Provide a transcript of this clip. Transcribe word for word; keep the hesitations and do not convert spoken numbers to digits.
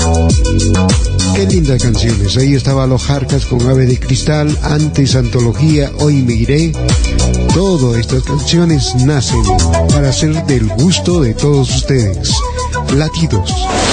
Qué lindas canciones. Ahí estaba Los Jarcas con Ave de Cristal, antes Antología, Hoy Me Iré. Todas estas canciones nacen para ser del gusto de todos ustedes. Latidos.